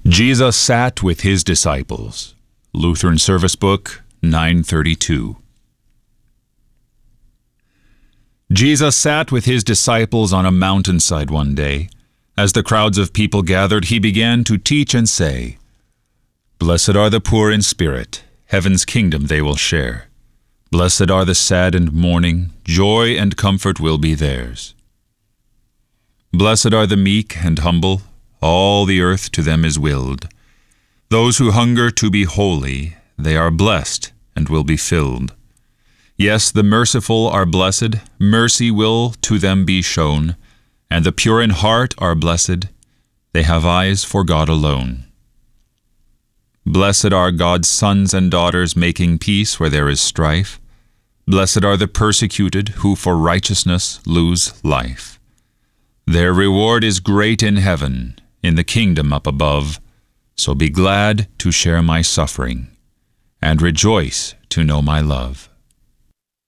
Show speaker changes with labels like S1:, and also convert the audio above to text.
S1: Jesus sat with his disciples. Lutheran Service Book, 932. Jesus sat with his disciples on a mountainside one day. As the crowds of people gathered, he began to teach and say, "Blessed are the poor in spirit, heaven's kingdom they will share. Blessed are the sad and mourning, joy and comfort will be theirs. Blessed are the meek and humble, all the earth to them is willed. Those who hunger to be holy, they are blessed and will be filled. Yes, the merciful are blessed, mercy will to them be shown, and the pure in heart are blessed, they have eyes for God alone. Blessed are God's sons and daughters making peace where there is strife. Blessed are the persecuted who for righteousness lose life. Their reward is great in heaven, in the kingdom up above. So be glad to share my suffering, and rejoice to know my love."